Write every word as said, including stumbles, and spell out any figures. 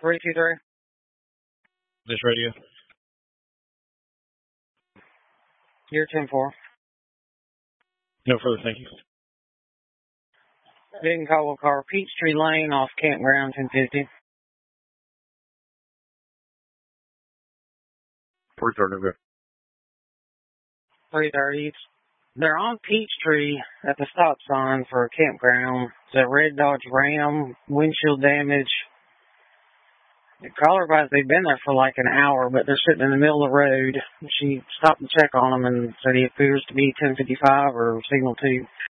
three two three. This radio. Year ten four. No further, thank you. Didn't call a car. Peachtree Lane off Campground ten fifty. three thirty. three thirty. They're on Peachtree at the stop sign for a campground. It's a red Dodge Ram, windshield damage. The caller advised they've been there for like an hour, but they're sitting in the middle of the road. She stopped to check on them and said he appears to be ten fifty-five or signal two.